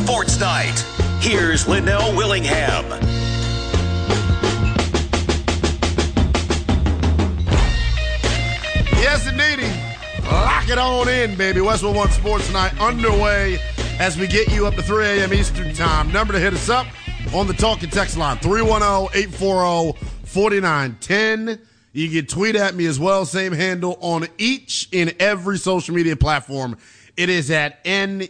Sports Night. Here's Linnell Willingham. Yes, indeedy. Lock it on in, baby. Westwood One Sports Night underway as we get you up to 3 a.m. Eastern Time. Number to hit us up on the talk and text line, 310-840-4910. You can tweet at me as well, same handle on each and every social media platform. It is at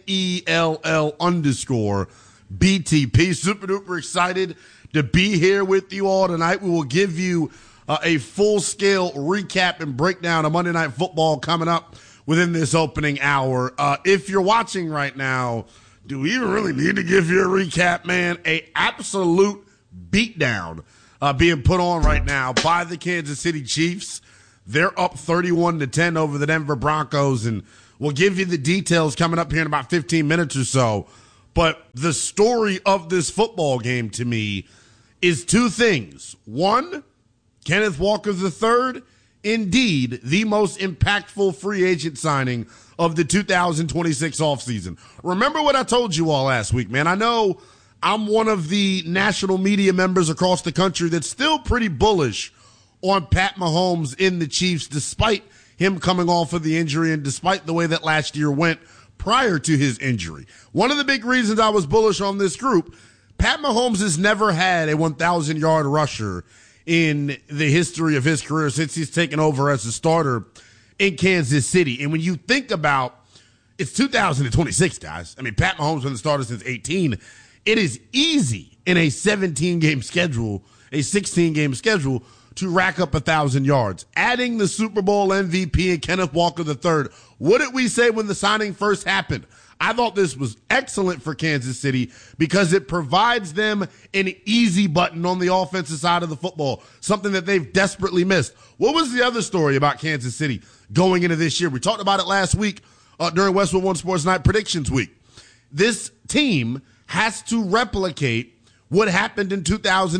NELL_BTP. Super duper excited to be here with you all tonight. We will give you a full-scale recap and breakdown of Monday Night Football coming up within this opening hour. If you're watching right now, do we even really need to give you a recap, man? A absolute beatdown being put on right now by the Kansas City Chiefs. They're up 31-10 over the Denver Broncos, and we'll give you the details coming up here in about 15 minutes or so. But the story of this football game to me is two things. One, Kenneth Walker III, indeed the most impactful free agent signing of the 2026 offseason. Remember what I told you all last week, man. I know I'm one of the national media members across the country that's still pretty bullish on Pat Mahomes in the Chiefs, despite him coming off of the injury and despite the way that last year went prior to his injury. One of the big reasons I was bullish on this group, Pat Mahomes has never had a 1,000-yard rusher in the history of his career since he's taken over as a starter in Kansas City. And when you think about, it's 2026, guys. I mean, Pat Mahomes been the starter since 18. It is easy in a 17-game schedule, a 16-game schedule, to rack up 1,000 yards. Adding the Super Bowl MVP and Kenneth Walker III, what did we say when the signing first happened? I thought this was excellent for Kansas City because it provides them an easy button on the offensive side of the football, something that they've desperately missed. What was the other story about Kansas City going into this year? We talked about it last week during Westwood One Sports Night Predictions Week. This team has to replicate what happened in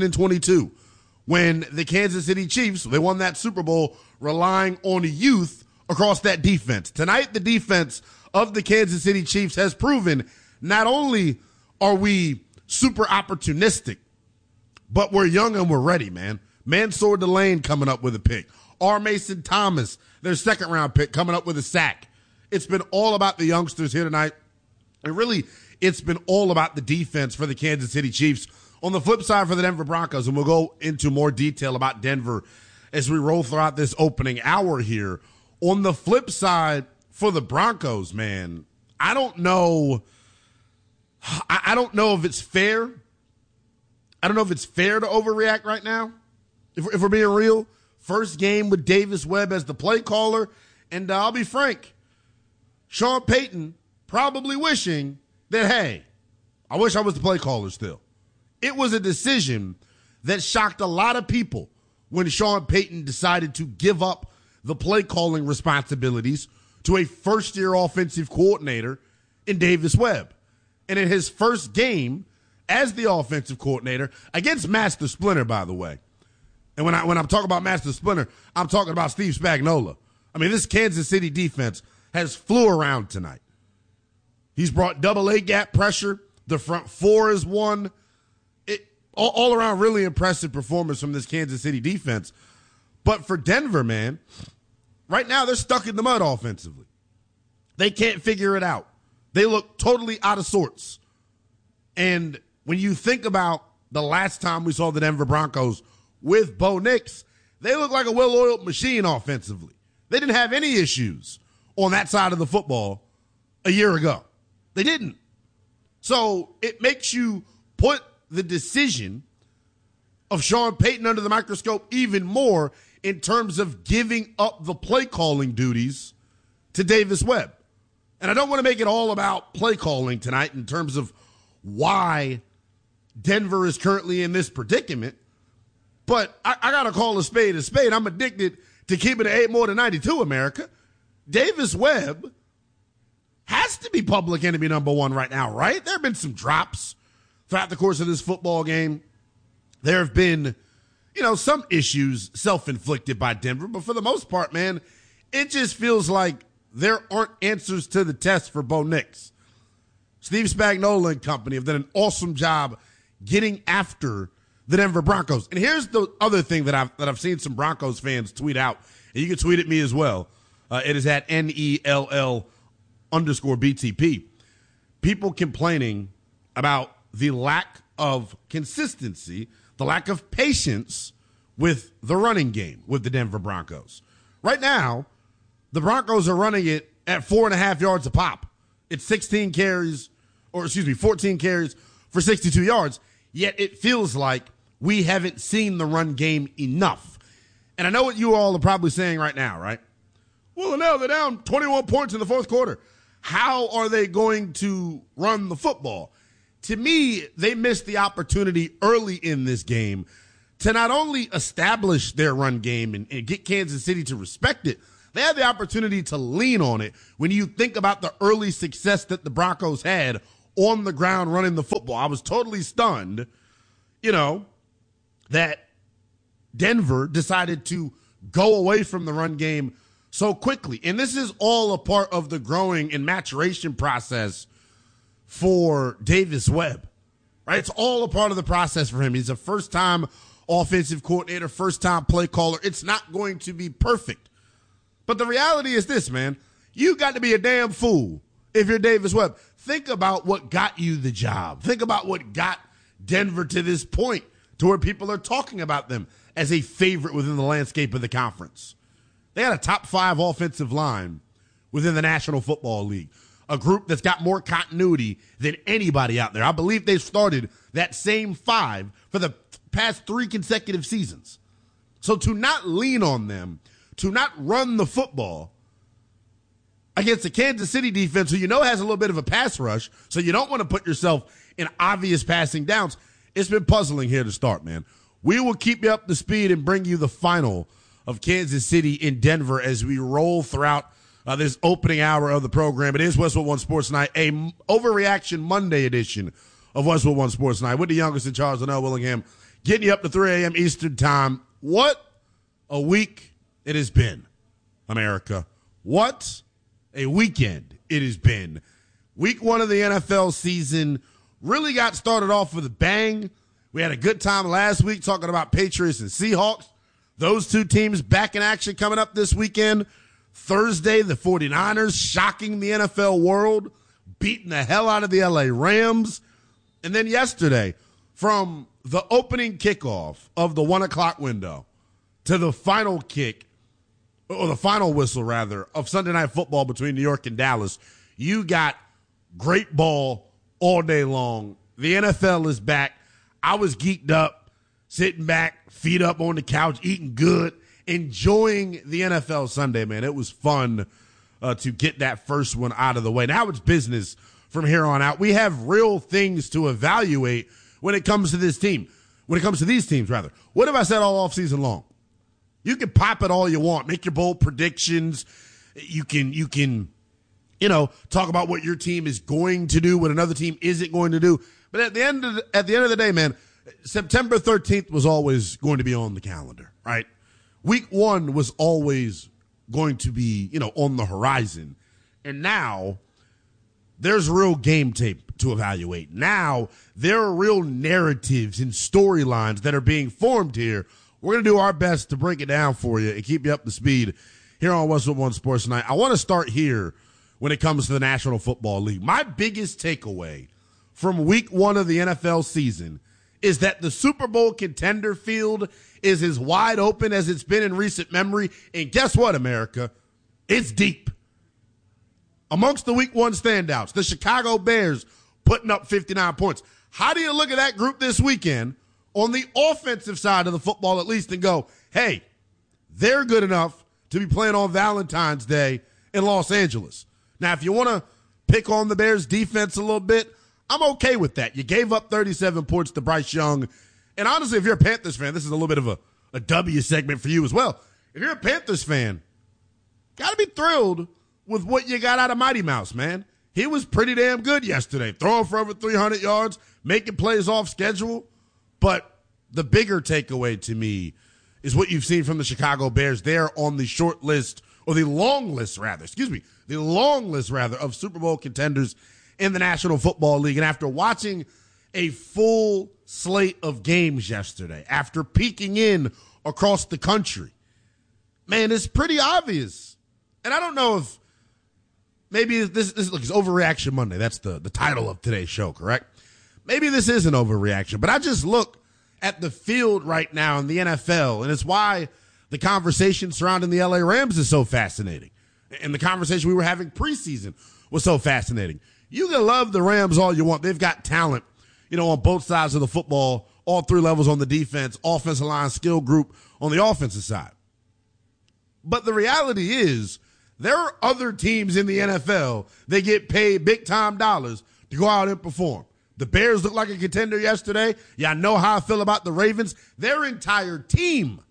2022 when the Kansas City Chiefs, they won that Super Bowl relying on youth across that defense. Tonight, the defense of the Kansas City Chiefs has proven not only are we super opportunistic, but we're young and we're ready, man. Mansour Delane coming up with a pick. R. Mason Thomas, their second-round pick, coming up with a sack. It's been all about the youngsters here tonight. And really, it's been all about the defense for the Kansas City Chiefs. On the flip side for the Denver Broncos, and we'll go into more detail about Denver as we roll throughout this opening hour here. On the flip side for the Broncos, man, I don't know if it's fair. I don't know if it's fair to overreact right now. If we're being real, first game with Davis Webb as the play caller, and I'll be frank, Sean Payton probably wishing that, hey, I wish I was the play caller still. It was a decision that shocked a lot of people when Sean Payton decided to give up the play calling responsibilities to a first-year offensive coordinator in Davis Webb. And in his first game as the offensive coordinator against Master Splinter, by the way. And when I'm talking about Master Splinter, I'm talking about Steve Spagnuolo. I mean, this Kansas City defense has flew around tonight. He's brought double-A gap pressure. The front four is one. All around really impressive performance from this Kansas City defense. But for Denver, man, right now they're stuck in the mud offensively. They can't figure it out. They look totally out of sorts. And when you think about the last time we saw the Denver Broncos with Bo Nix, they look like a well-oiled machine offensively. They didn't have any issues on that side of the football a year ago. They didn't. So it makes you put the decision of Sean Payton under the microscope even more in terms of giving up the play calling duties to Davis Webb. And I don't want to make it all about play calling tonight in terms of why Denver is currently in this predicament, but I got to call a spade a spade. I'm addicted to keeping it 8 more than 92, America. Davis Webb has to be public enemy number one right now, right? There have been some drops throughout the course of this football game. There have been, some issues self-inflicted by Denver, but for the most part, man, it just feels like there aren't answers to the test for Bo Nix. Steve Spagnuolo and company have done an awesome job getting after the Denver Broncos. And here's the other thing that I've seen some Broncos fans tweet out, and you can tweet at me as well. It is at NELL_BTP. People complaining about the lack of consistency, the lack of patience with the running game with the Denver Broncos. Right now, the Broncos are running it at 4.5 yards a pop. It's 14 carries for 62 yards, yet it feels like we haven't seen the run game enough. And I know what you all are probably saying right now, right? Well, now they're down 21 points in the fourth quarter. How are they going to run the football? To me, they missed the opportunity early in this game to not only establish their run game and get Kansas City to respect it, they had the opportunity to lean on it when you think about the early success that the Broncos had on the ground running the football. I was totally stunned, that Denver decided to go away from the run game so quickly. And this is all a part of the growing and maturation process for Davis Webb, right? It's all a part of the process for him. He's a first-time offensive coordinator, first-time play caller. It's not going to be perfect. But the reality is this, man. You got to be a damn fool if you're Davis Webb. Think about what got you the job. Think about what got Denver to this point to where people are talking about them as a favorite within the landscape of the conference. They had a top 5 offensive line within the National Football League, a group that's got more continuity than anybody out there. I believe they've started that same 5 for the past 3 consecutive seasons. So to not lean on them, to not run the football against the Kansas City defense, who has a little bit of a pass rush, so you don't want to put yourself in obvious passing downs, it's been puzzling here to start, man. We will keep you up to speed and bring you the final of Kansas City in Denver as we roll throughout this opening hour of the program. It is Westwood One Sports Night, a Overreaction Monday edition of Westwood One Sports Night with the youngest in Charles, Linnell Willingham, getting you up to 3 a.m. Eastern Time. What a week it has been, America. What a weekend it has been. Week 1 of the NFL season really got started off with a bang. We had a good time last week talking about Patriots and Seahawks. Those two teams back in action coming up this weekend. Thursday, the 49ers shocking the NFL world, beating the hell out of the LA Rams. And then yesterday, from the opening kickoff of the 1 o'clock window to the final kick, or the final whistle, rather, of Sunday Night Football between New York and Dallas, you got great ball all day long. The NFL is back. I was geeked up, sitting back, feet up on the couch, eating good, enjoying the NFL Sunday, man. It was fun to get that first one out of the way. Now it's business from here on out. We have real things to evaluate when it comes to this team. When it comes to these teams, rather. What have I said all offseason long? You can pop it all you want. Make your bold predictions. You can talk about what your team is going to do, what another team isn't going to do. But at the end of the day, man, September 13th was always going to be on the calendar, right? Week 1 was always going to be, on the horizon. And now there's real game tape to evaluate. Now there are real narratives and storylines that are being formed here. We're going to do our best to break it down for you and keep you up to speed here on Westwood One Sports Night. I want to start here when it comes to the National Football League. My biggest takeaway from week 1 of the NFL season is that the Super Bowl contender field is as wide open as it's been in recent memory. And guess what, America? It's deep. Amongst the week 1 standouts, the Chicago Bears putting up 59 points. How do you look at that group this weekend on the offensive side of the football at least and go, hey, they're good enough to be playing on Valentine's Day in Los Angeles? Now, if you want to pick on the Bears defense a little bit, I'm okay with that. You gave up 37 points to Bryce Young. And honestly, if you're a Panthers fan, this is a little bit of a W segment for you as well. If you're a Panthers fan, got to be thrilled with what you got out of Mighty Mouse, man. He was pretty damn good yesterday, throwing for over 300 yards, making plays off schedule. But the bigger takeaway to me is what you've seen from the Chicago Bears. They're on the short list, or the long list, rather, of Super Bowl contenders in the National Football League. And after watching a full slate of games yesterday, after peeking in across the country, man, it's pretty obvious. And I don't know if maybe this look, it's Overreaction Monday. That's the title of today's show, correct? Maybe this is an overreaction, but I just look at the field right now in the NFL, and it's why the conversation surrounding the LA Rams is so fascinating. And the conversation we were having preseason was so fascinating. You can love the Rams all you want. They've got talent, on both sides of the football, all three levels on the defense, offensive line, skill group on the offensive side. But the reality is there are other teams in the NFL that get paid big-time dollars to go out and perform. The Bears look like a contender yesterday. Yeah, I know how I feel about the Ravens. Their entire team,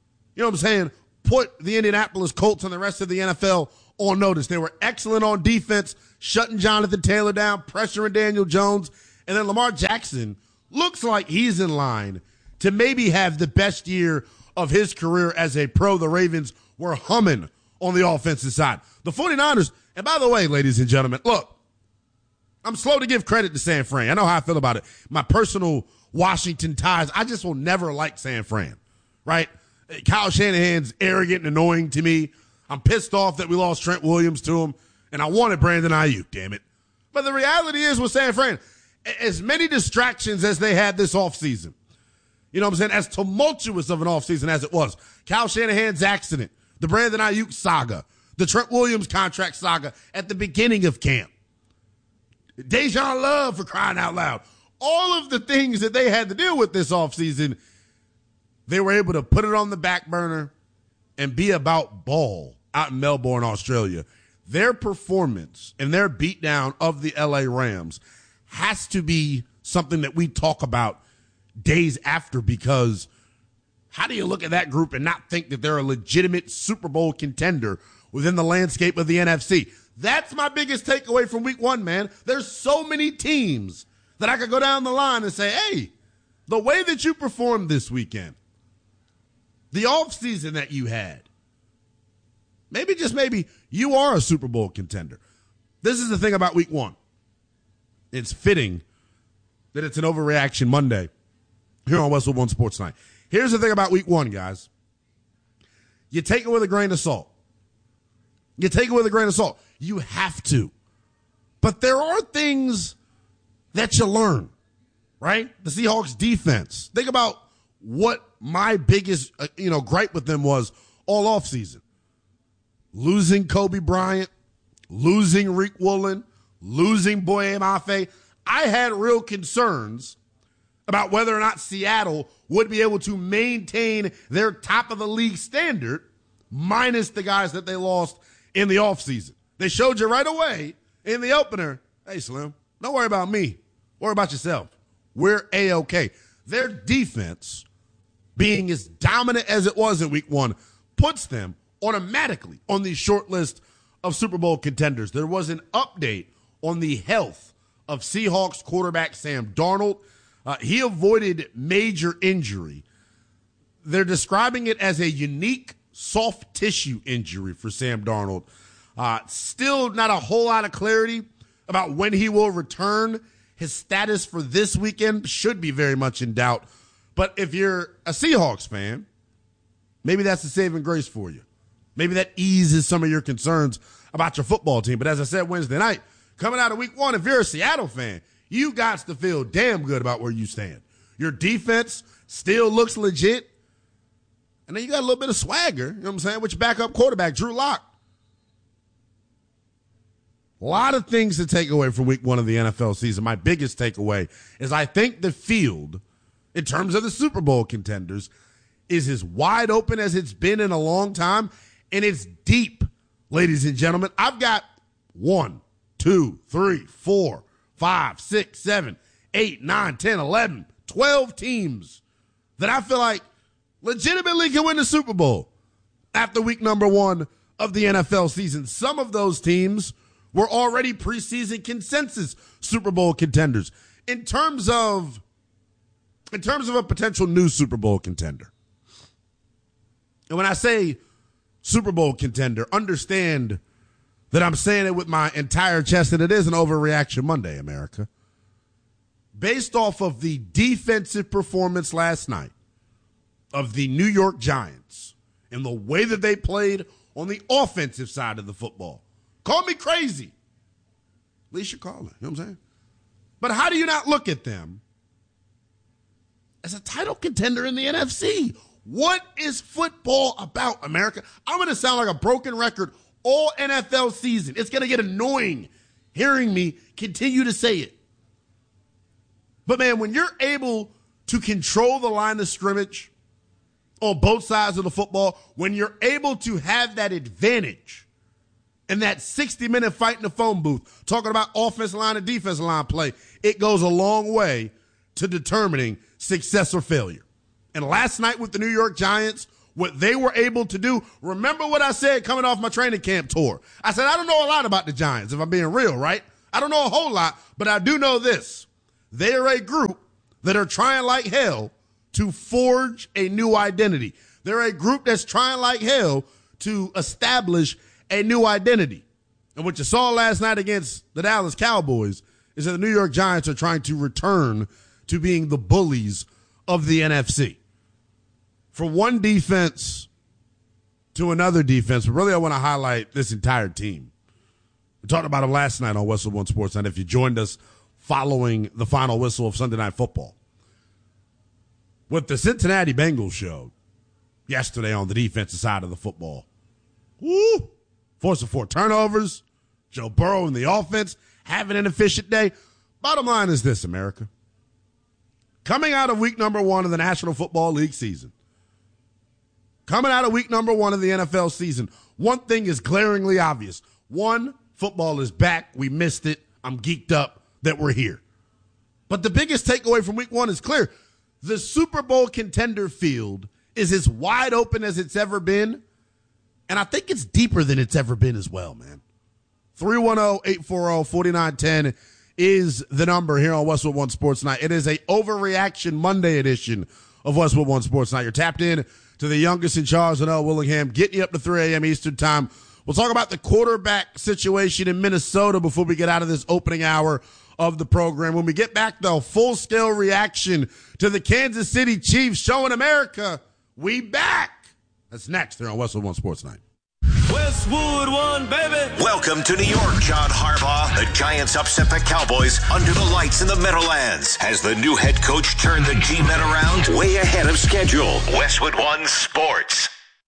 put the Indianapolis Colts and the rest of the NFL on notice. They were excellent on defense, shutting Jonathan Taylor down, pressuring Daniel Jones. And then Lamar Jackson looks like he's in line to maybe have the best year of his career as a pro. The Ravens were humming on the offensive side. The 49ers, and by the way, ladies and gentlemen, look, I'm slow to give credit to San Fran. I know how I feel about it. My personal Washington ties, I just will never like San Fran, right? Kyle Shanahan's arrogant and annoying to me. I'm pissed off that we lost Trent Williams to him, and I wanted Brandon Ayuk, damn it. But the reality is with San Fran, as many distractions as they had this offseason, as tumultuous of an offseason as it was, Kyle Shanahan's accident, the Brandon Ayuk saga, the Trent Williams contract saga at the beginning of camp, Dejan Love, for crying out loud. All of the things that they had to deal with this offseason, they were able to put it on the back burner and be about ball out in Melbourne, Australia. Their performance and their beatdown of the LA Rams has to be something that we talk about days after, because how do you look at that group and not think that they're a legitimate Super Bowl contender within the landscape of the NFC? That's my biggest takeaway from week one, man. There's so many teams that I could go down the line and say, hey, the way that you performed this weekend, the offseason that you had, maybe, just maybe, you are a Super Bowl contender. This is the thing about week one. It's fitting that it's an Overreaction Monday here on Westwood One Sports Night. Here's the thing about week one, guys. You take it with a grain of salt. You take it with a grain of salt. You have to. But there are things that you learn, right? The Seahawks defense. Think about what my biggest, gripe with them was all offseason. Losing Kobe Bryant, losing Rick Woolen, losing Boye Mafe. I had real concerns about whether or not Seattle would be able to maintain their top of the league standard minus the guys that they lost in the offseason. They showed you right away in the opener, hey, Slim, don't worry about me. Worry about yourself. We're A-OK. Their defense, being as dominant as it was in week one, puts them automatically on the short list of Super Bowl contenders. There was an update on the health of Seahawks quarterback Sam Darnold. He avoided major injury. They're describing it as a unique soft tissue injury for Sam Darnold. Still not a whole lot of clarity about when he will return. His status for this weekend should be very much in doubt. But if you're a Seahawks fan, maybe that's the saving grace for you. Maybe that eases some of your concerns about your football team. But as I said Wednesday night, coming out of week one, if you're a Seattle fan, you got to feel damn good about where you stand. Your defense still looks legit. And then you got a little bit of swagger, you know what I'm saying, with your backup quarterback, Drew Lock. A lot of things to take away from week one of the NFL season. My biggest takeaway is I think the field, in terms of the Super Bowl contenders, is as wide open as it's been in a long time, and it's deep, ladies and gentlemen. I've got 1, 2, 3, 4, 5, 6, 7, 8, 9, 10, 11, 12 teams that I feel like legitimately can win the Super Bowl after week number one of the NFL season. Some of those teams were already preseason consensus Super Bowl contenders. In terms of a potential new Super Bowl contender. And when I say Super Bowl contender, understand that I'm saying it with my entire chest, and it is an overreaction Monday, America. Based off of the defensive performance last night of the New York Giants and the way that they played on the offensive side of the football. Call me crazy. At least you're calling. You know what I'm saying? But how do you not look at them as a title contender in the NFC? What is football about, America? I'm going to sound like a broken record all NFL season. It's going to get annoying hearing me continue to say it. But, man, when you're able to control the line of scrimmage on both sides of the football, when you're able to have that advantage in that 60-minute fight in the phone booth, talking about offensive line and defensive line play, it goes a long way to determining success or failure. And last night with the New York Giants, what they were able to do, remember what I said coming off my training camp tour. I said, I don't know a lot about the Giants, if I'm being real, right? I don't know a whole lot, but I do know this. They are a group that are trying like hell to forge a new identity. They're a group that's trying like hell to establish a new identity. And what you saw last night against the Dallas Cowboys is that the New York Giants are trying to return to being the bullies of the NFC. From one defense to another defense, but really I want to highlight this entire team. We talked about them last night on Westwood One Sports Night if you joined us following the final whistle of Sunday Night Football. What the Cincinnati Bengals showed yesterday on the defensive side of the football. Woo! Forcing 4 turnovers. Joe Burrow in the offense having an efficient day. Bottom line is this, America. Coming out of week number 1 of the National Football League season, coming out of week number 1 of the NFL season, one thing is glaringly obvious. One, football is back. We missed it. I'm geeked up that we're here. But the biggest takeaway from week 1 is clear. The Super Bowl contender field is as wide open as it's ever been. And I think it's deeper than it's ever been as well, man. 310-840-4910 is the number here on Westwood One Sports Night. It is a Overreaction Monday edition of Westwood One Sports Night. You're tapped in to the youngest in charge, Linnell Willingham, getting you up to 3 a.m. Eastern time. We'll talk about the quarterback situation in Minnesota before we get out of this opening hour of the program. When we get back, though, full-scale reaction to the Kansas City Chiefs showing America we back. That's next here on Westwood One Sports Night. Westwood One, baby. Welcome to New York, John Harbaugh. The Giants upset the Cowboys under the lights in the Meadowlands. Has the new head coach turned the G-Men around? Way ahead of schedule. Westwood One Sports.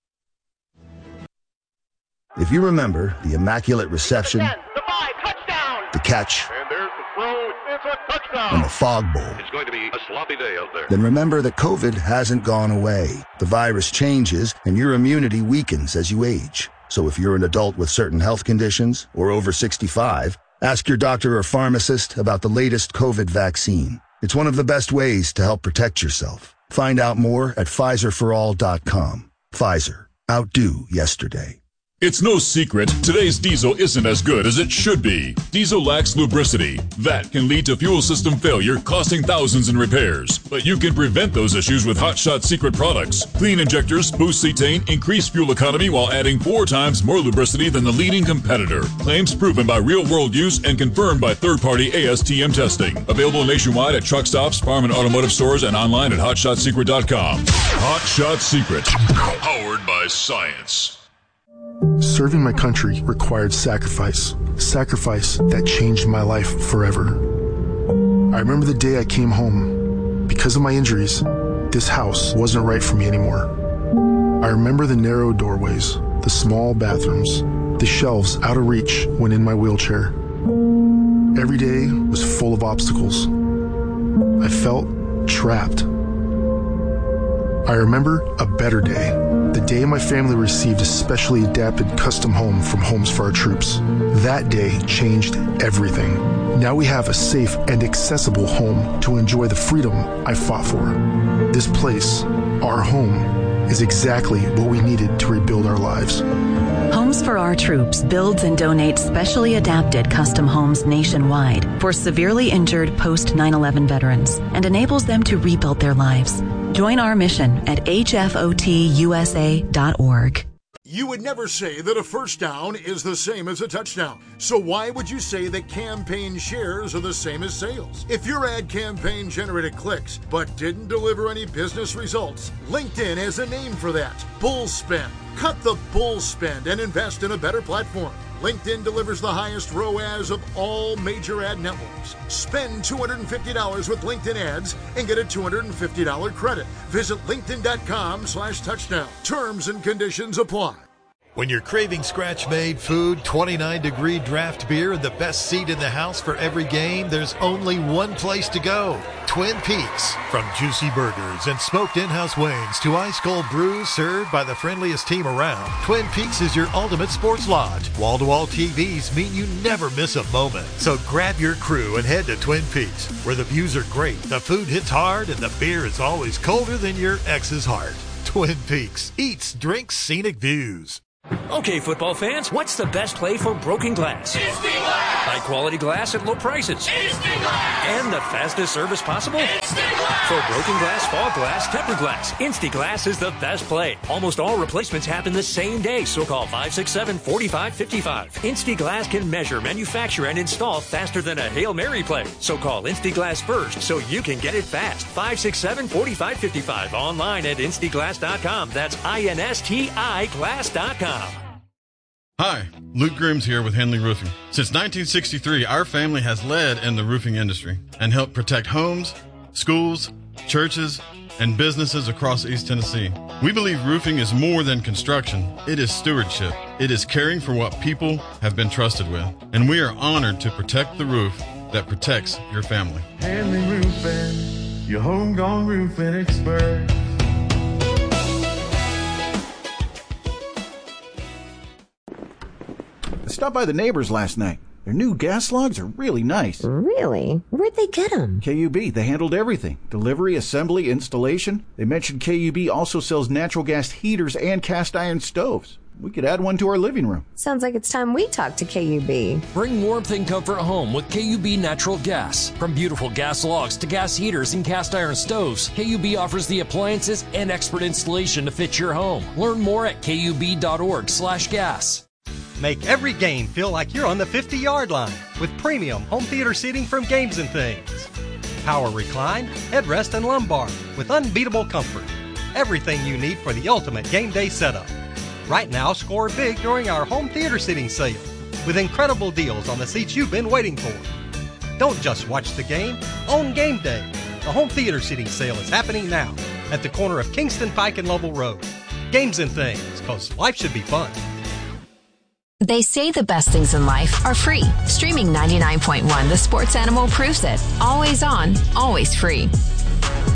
If you remember the immaculate reception, the catch, and there's the throw. It's a touchdown. and the fog bowl, It's going to be a sloppy day out there. then remember that COVID hasn't gone away. The virus changes and your immunity weakens as you age. So if you're an adult with certain health conditions or over 65, ask your doctor or pharmacist about the latest COVID vaccine. It's one of the best ways to help protect yourself. Find out more at PfizerForAll.com. Pfizer. Outdo yesterday. It's no secret, today's diesel isn't as good as it should be. Diesel lacks lubricity. That can lead to fuel system failure, costing thousands in repairs. But you can prevent those issues with Hot Shot Secret products. Clean injectors, boost cetane, increase fuel economy while adding 4 times more lubricity than the leading competitor. Claims proven by real-world use and confirmed by third-party ASTM testing. Available nationwide at truck stops, farm and automotive stores, and online at HotShotSecret.com. Hot Shot Secret. Powered by science. Serving my country required sacrifice that changed my life forever. I remember the day I came home. Because of my injuries, this house wasn't right for me anymore. I remember the narrow doorways, the small bathrooms, the shelves out of reach when in my wheelchair. Every day was full of obstacles. I felt trapped. I remember a better day. The day my family received a specially adapted custom home from Homes for Our Troops. That day changed everything. Now we have a safe and accessible home to enjoy the freedom I fought for. This place, our home, is exactly what we needed to rebuild our lives. Homes for Our Troops builds and donates specially adapted custom homes nationwide for severely injured post 9/11 veterans and enables them to rebuild their lives. Join our mission at hfotusa.org. You would never say that a first down is the same as a touchdown. So why would you say that campaign shares are the same as sales? If your ad campaign generated clicks but didn't deliver any business results, LinkedIn has a name for that: bull spend. Cut the bull spend and invest in a better platform. LinkedIn delivers the highest ROAS of all major ad networks. Spend $250 with LinkedIn ads and get a $250 credit. Visit linkedin.com/touchdown. Terms and conditions apply. When you're craving scratch-made food, 29-degree draft beer, and the best seat in the house for every game, there's only one place to go: Twin Peaks. From juicy burgers and smoked in-house wings to ice-cold brews served by the friendliest team around, Twin Peaks is your ultimate sports lodge. Wall-to-wall TVs mean you never miss a moment. So grab your crew and head to Twin Peaks, where the views are great, the food hits hard, and the beer is always colder than your ex's heart. Twin Peaks. Eats, drinks, scenic views. Okay, football fans, what's the best play for broken glass? Instiglass! High quality glass at low prices. Instiglass! And the fastest service possible? Instiglass! For broken glass, fall glass, tempered glass, Instiglass is the best play. Almost all replacements happen the same day, so call 567-4555. Instiglass can measure, manufacture, and install faster than a Hail Mary play. So call Instiglass first so you can get it fast. 567-4555. Online at instiglass.com. That's INSTI glass.com. Hi, Luke Grooms here with Henley Roofing. Since 1963, our family has led in the roofing industry and helped protect homes, schools, churches, and businesses across East Tennessee. We believe roofing is more than construction. It is stewardship. It is caring for what people have been trusted with. And we are honored to protect the roof that protects your family. Henley Roofing, your homegrown roofing expert. I stopped by the neighbors last night. Their new gas logs are really nice. Really? Where'd they get them? KUB. They handled everything. Delivery, assembly, installation. They mentioned KUB also sells natural gas heaters and cast iron stoves. We could add one to our living room. Sounds like it's time we talk to KUB. Bring warmth and comfort home with KUB Natural Gas. From beautiful gas logs to gas heaters and cast iron stoves, KUB offers the appliances and expert installation to fit your home. Learn more at KUB.org/gas. Make every game feel like you're on the 50-yard line with premium home theater seating from Games and Things. Power recline, headrest, and lumbar with unbeatable comfort. Everything you need for the ultimate game day setup. Right now, score big during our home theater seating sale with incredible deals on the seats you've been waiting for. Don't just watch the game, own game day. The home theater seating sale is happening now at the corner of Kingston Pike and Lovell Road. Games and Things, because life should be fun. They say the best things in life are free. Streaming 99.1, the Sports Animal proves it. Always on, always free.